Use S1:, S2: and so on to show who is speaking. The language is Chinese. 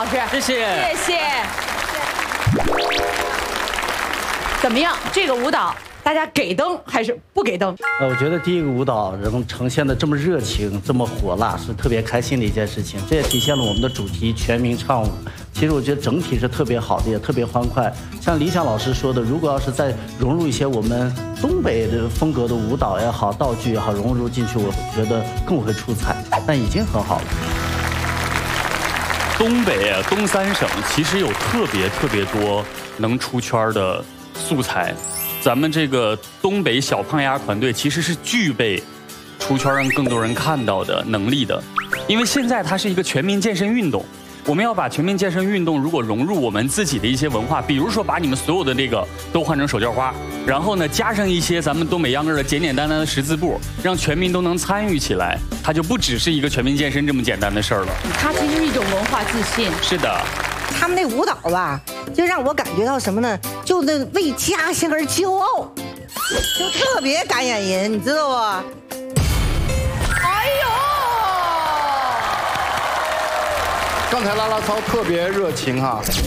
S1: 老师，
S2: 谢谢，
S1: 谢谢。怎么样？这个舞蹈大家给灯还是不给灯？
S3: 我觉得第一个舞蹈能呈现的这么热情、这么火辣，是特别开心的一件事情。这也体现了我们的主题全民唱舞。其实我觉得整体是特别好的，也特别欢快。像李想老师说的，如果要是再融入一些我们东北的风格的舞蹈也好、道具也好融入进去，我觉得更会出彩。但已经很好了。
S2: 东北东三省其实有特别多能出圈的素材。咱们这个东北小胖丫团队其实是具备出圈让更多人看到的能力的，因为现在它是一个全民健身运动，我们要把全民健身运动如果融入我们自己的一些文化，比如说把你们所有的这个都换成手绢花，然后呢加上一些咱们东北秧歌的简简单单的十字步，让全民都能参与起来，它就不只是一个全民健身这么简单的事儿了。
S1: 它其实是一种文化自信。
S2: 是的。
S4: 他们那舞蹈吧，就让我感觉到什么呢？就那为家乡而骄傲，就特别感染人，你知道吧？
S1: 哎呦！
S5: 刚才啦啦操特别热情哈。